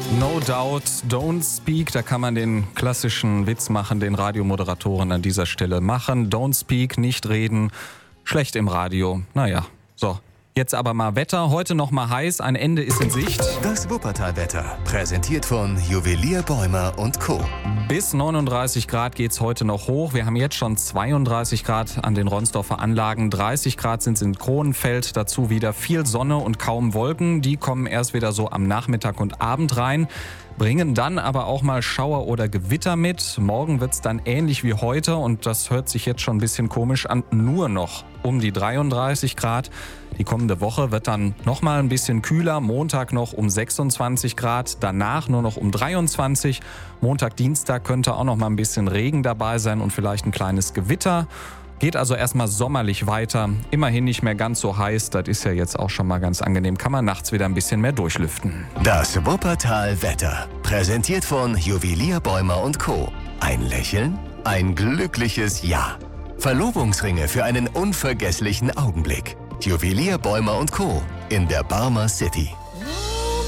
No Doubt, Don't Speak, da kann man den klassischen Witz machen, den Radiomoderatoren an dieser Stelle machen. Don't Speak, nicht reden, schlecht im Radio. Naja, so. Jetzt aber mal Wetter, heute noch mal heiß, ein Ende ist in Sicht. Das Wuppertal-Wetter, präsentiert von Juwelier Bäumer & Co. Bis 39 Grad geht's heute noch hoch. Wir haben jetzt schon 32 Grad an den Ronsdorfer Anlagen, 30 Grad sind es in Kronenfeld, dazu wieder viel Sonne und kaum Wolken. Die kommen erst wieder so am Nachmittag und Abend rein, bringen dann aber auch mal Schauer oder Gewitter mit. Morgen wird's dann ähnlich wie heute und das hört sich jetzt schon ein bisschen komisch an, nur noch um die 33 Grad. Die kommende Woche wird dann noch mal ein bisschen kühler. Montag noch um 26 Grad, danach nur noch um 23. Montag, Dienstag könnte auch noch mal ein bisschen Regen dabei sein und vielleicht ein kleines Gewitter. Geht also erstmal sommerlich weiter. Immerhin nicht mehr ganz so heiß. Das ist ja jetzt auch schon mal ganz angenehm. Kann man nachts wieder ein bisschen mehr durchlüften. Das Wuppertal-Wetter, präsentiert von Juwelier Bäumer & Co. Ein Lächeln, ein glückliches Ja. Verlobungsringe für einen unvergesslichen Augenblick. Juwelier Bäumer & Co. in der Barmer City.